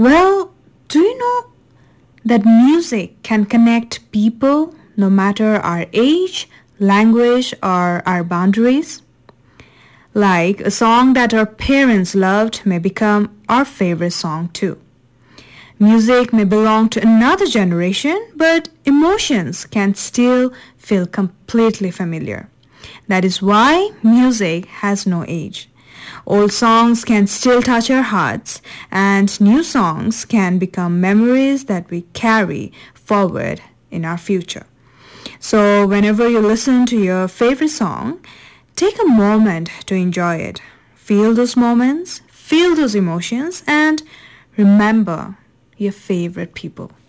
Well, do you know that music can connect people no matter our age, language, or our boundaries? Like a song that our parents loved may become our favorite song too. Music may belong to another generation, but emotions can still feel completely familiar. That is why music has no age. Old songs can still touch our hearts, and new songs can become memories that we carry forward in our future. So, whenever you listen to your favorite song, take a moment to enjoy it. Feel those moments, feel those emotions, and remember your favorite people.